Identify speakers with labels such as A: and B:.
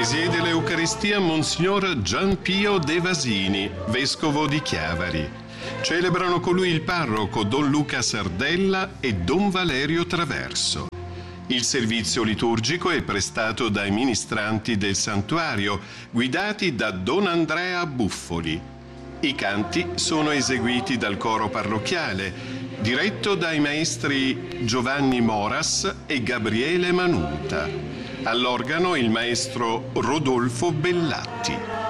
A: Presiede l'Eucaristia Monsignor Gian Pio De Vasini, vescovo di Chiavari. Celebrano con lui il parroco Don Luca Sardella e Don Valerio Traverso. Il servizio liturgico è prestato dai ministranti del santuario, guidati da Don Andrea Buffoli. I canti sono eseguiti dal coro parrocchiale, diretto dai maestri Giovanni Moras e Gabriele Manunta. All'organo il maestro Rodolfo Bellatti.